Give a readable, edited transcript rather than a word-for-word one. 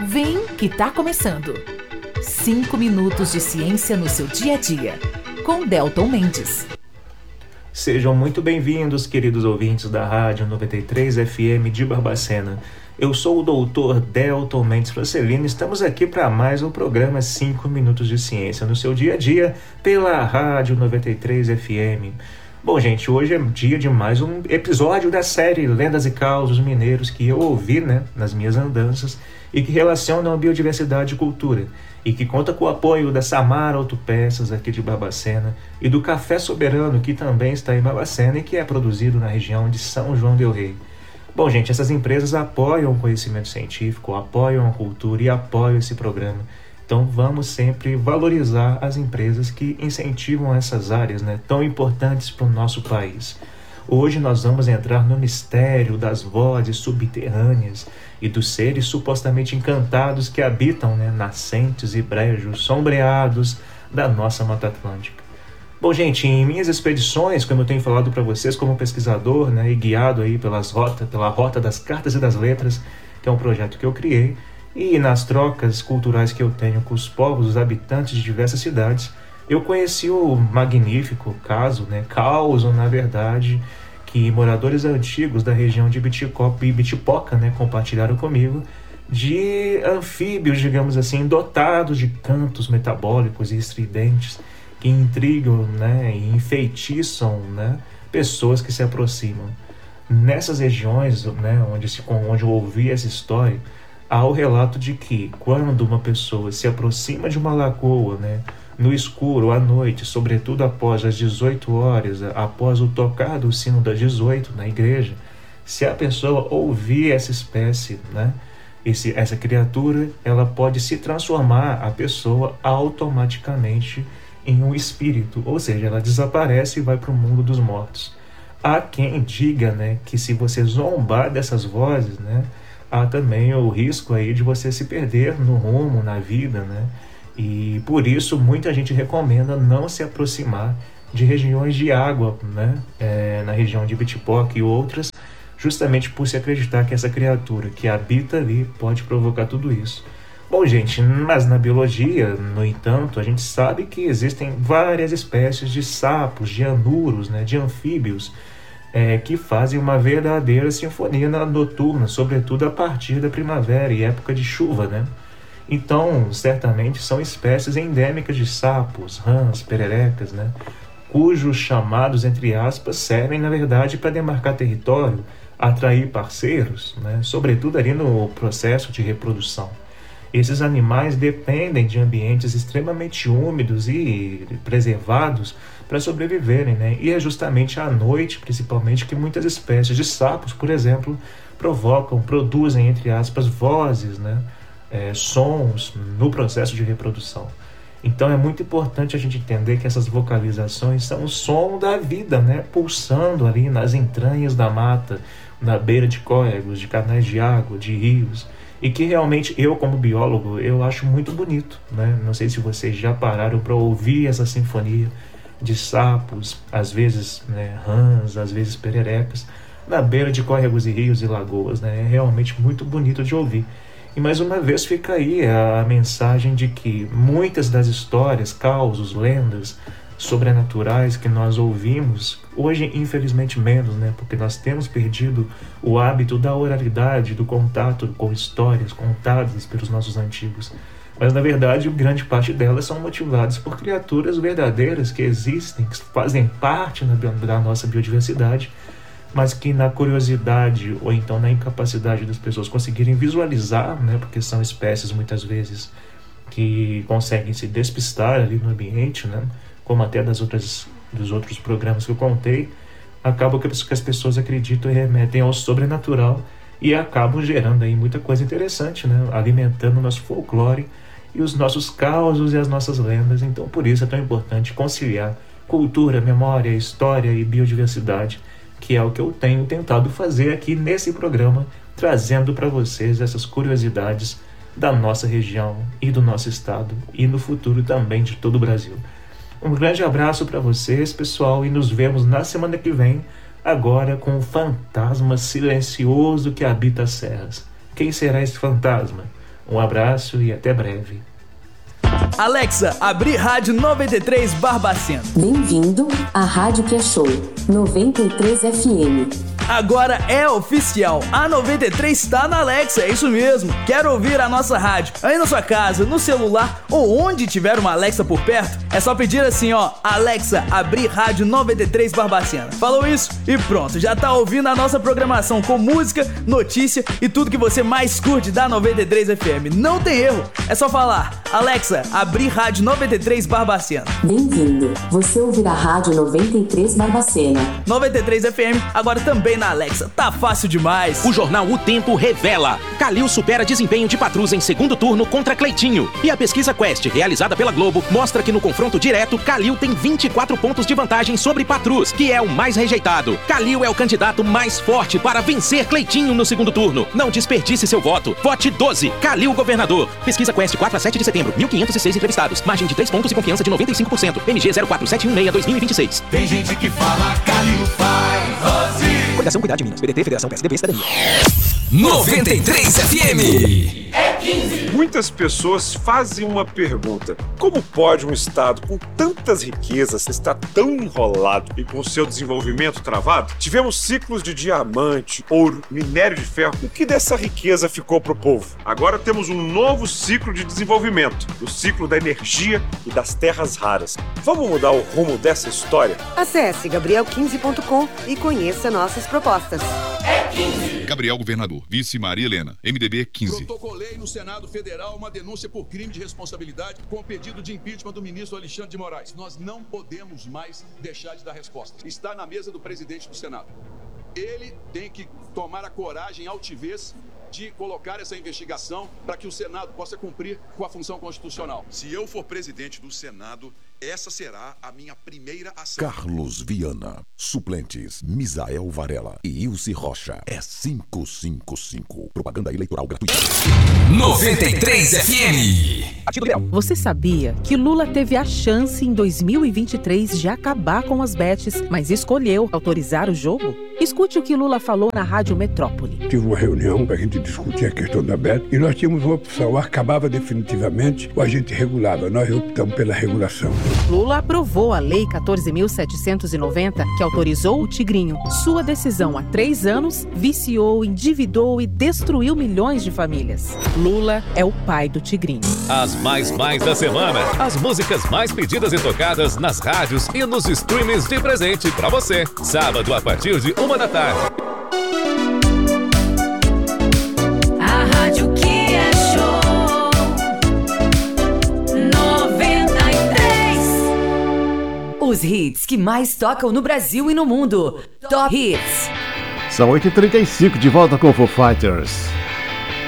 Vem que tá começando. 5 minutos de ciência no seu dia a dia, com Delton Mendes. Sejam muito bem-vindos, queridos ouvintes da Rádio 93 FM de Barbacena. Eu sou o Dr. Delton Mendes Francelino e estamos aqui para mais um programa 5 minutos de ciência no seu dia a dia pela Rádio 93 FM. Bom, gente, hoje é dia de mais um episódio da série Lendas e Causos Mineiros que eu ouvi, nas minhas andanças e que relacionam a biodiversidade e cultura e que conta com o apoio da Samara Autopeças aqui de Barbacena e do Café Soberano, que também está em Barbacena e que é produzido na região de São João del Rei. Bom, gente, essas empresas apoiam o conhecimento científico, apoiam a cultura e apoiam esse programa. Então vamos sempre valorizar as empresas que incentivam essas áreas tão importantes para o nosso país. Hoje nós vamos entrar no mistério das vozes subterrâneas e dos seres supostamente encantados que habitam nascentes e brejos sombreados da nossa Mata Atlântica. Bom, gente, em minhas expedições, como eu tenho falado para vocês como pesquisador e guiado aí pela Rota das Cartas e das Letras, que é um projeto que eu criei, e nas trocas culturais que eu tenho com os povos, os habitantes de diversas cidades, eu conheci o magnífico caso, na verdade, que moradores antigos da região de Bitipoca, compartilharam comigo, de anfíbios, digamos assim, dotados de cantos metabólicos e estridentes, que intrigam e enfeitiçam pessoas que se aproximam. Nessas regiões onde eu ouvi essa história, há o relato de que quando uma pessoa se aproxima de uma lagoa, no escuro, à noite, sobretudo após as 18 horas, após o tocar do sino das 18 na igreja, se a pessoa ouvir essa espécie, essa criatura, ela pode se transformar a pessoa automaticamente em um espírito, ou seja, ela desaparece e vai para o mundo dos mortos. Há quem diga que se você zombar dessas vozes, há também o risco aí de você se perder no rumo, na vida, E por isso muita gente recomenda não se aproximar de regiões de água, na região de Bitipoca e outras, justamente por se acreditar que essa criatura que habita ali pode provocar tudo isso. Bom, gente, mas na biologia, no entanto, a gente sabe que existem várias espécies de sapos, de anuros, de anfíbios, que fazem uma verdadeira sinfonia noturna, sobretudo a partir da primavera e época de chuva, Então, certamente são espécies endêmicas de sapos, rãs, pererecas, cujos chamados, entre aspas, servem, na verdade, para demarcar território, atrair parceiros, sobretudo ali no processo de reprodução. Esses animais dependem de ambientes extremamente úmidos e preservados para sobreviverem, E é justamente à noite, principalmente, que muitas espécies de sapos, por exemplo, produzem, entre aspas, vozes, sons no processo de reprodução. Então é muito importante a gente entender que essas vocalizações são o som da vida, pulsando ali nas entranhas da mata, na beira de córregos, de canais de água, de rios, e que realmente eu, como biólogo, eu acho muito bonito, Não sei se vocês já pararam para ouvir essa sinfonia de sapos, às vezes rãs, às vezes pererecas, na beira de córregos e rios e lagoas, É realmente muito bonito de ouvir. E mais uma vez fica aí a mensagem de que muitas das histórias, causos, lendas sobrenaturais que nós ouvimos, hoje infelizmente menos, porque nós temos perdido o hábito da oralidade, do contato com histórias contadas pelos nossos antigos. Mas na verdade grande parte delas são motivadas por criaturas verdadeiras que existem, que fazem parte da nossa biodiversidade, mas que na curiosidade ou então na incapacidade das pessoas conseguirem visualizar, porque são espécies muitas vezes que conseguem se despistar ali no ambiente, como até dos outros programas que eu contei, acaba que as pessoas acreditam e remetem ao sobrenatural e acabam gerando aí muita coisa interessante, alimentando o nosso folclore e os nossos causos e as nossas lendas. Então por isso é tão importante conciliar cultura, memória, história e biodiversidade, que é o que eu tenho tentado fazer aqui nesse programa, trazendo para vocês essas curiosidades da nossa região e do nosso estado e no futuro também de todo o Brasil. Um grande abraço para vocês, pessoal, e nos vemos na semana que vem, agora com o fantasma silencioso que habita as serras. Quem será esse fantasma? Um abraço e até breve. Alexa, abrir rádio 93 Barbacena. Bem-vindo à Rádio que é Show 93 FM. Agora é oficial, a 93 está na Alexa, é isso mesmo. Quer ouvir a nossa rádio aí na sua casa, no celular ou onde tiver uma Alexa por perto? É só pedir assim, ó, Alexa, abrir rádio 93 Barbacena. Falou isso e pronto, já tá ouvindo a nossa programação com música, notícia e tudo que você mais curte da 93 FM. Não tem erro, é só falar, Alexa, abrir rádio 93 Barbacena. Bem-vindo, você ouvirá a rádio 93 Barbacena. 93 FM, agora também na Alexa, tá fácil demais. O jornal O Tempo revela: Calil supera desempenho de Patrus em segundo turno contra Cleitinho. E a pesquisa Quest, realizada pela Globo, mostra que no confronto direto, Calil tem 24 pontos de vantagem sobre Patrus, que é o mais rejeitado. Calil é o candidato mais forte para vencer Cleitinho no segundo turno. Não desperdice seu voto. Vote 12. Calil governador. Pesquisa Quest 4 a 7 de setembro. 1.506 entrevistados. Margem de 3 pontos e confiança de 95%. MG 04716-2026. Tem gente que fala Calil faz Rose. Coligação Cuidar de Minas. PDT, Federação, PSDB, Cidadania. 93 FM. É 15. Muitas pessoas fazem uma pergunta: como pode um estado com tantas riquezas estar tão enrolado e com seu desenvolvimento travado? Tivemos ciclos de diamante, ouro, minério de ferro. O que dessa riqueza ficou pro povo? Agora temos um novo ciclo de desenvolvimento, o ciclo da energia e das terras raras. Vamos mudar o rumo dessa história? Acesse gabriel15.com e conheça nossas propostas. É 15. Gabriel Governador, vice Maria Helena, MDB 15. Protocolei no Senado Federal uma denúncia por crime de responsabilidade com o pedido de impeachment do ministro Alexandre de Moraes. Nós não podemos mais deixar de dar resposta. Está na mesa do presidente do Senado. Ele tem que tomar a coragem e altivez de colocar essa investigação para que o Senado possa cumprir com a função constitucional. Se eu for presidente do Senado, essa será a minha primeira ação. Carlos Viana, suplentes Misael Varela e Ilse Rocha. É 555. Propaganda eleitoral gratuita. 93 FM. Você sabia que Lula teve a chance em 2023 de acabar com as bets, mas escolheu autorizar o jogo? Escute o que Lula falou na Rádio Metrópole. Tive uma reunião para a gente discutir a questão da bet e nós tínhamos uma opção: ou acabava definitivamente ou a gente regulava. Nós optamos pela regulação. Lula aprovou a Lei 14.790, que autorizou o Tigrinho. Sua decisão há 3 anos viciou, endividou e destruiu milhões de famílias. Lula é o pai do Tigrinho. As mais da semana. As músicas mais pedidas e tocadas nas rádios e nos streamings de presente pra você. Sábado a partir de 1 da tarde. A rádio que é show 93. Os hits que mais tocam no Brasil e no mundo. Top Hits. São 8h35, de volta com o Foo Fighters.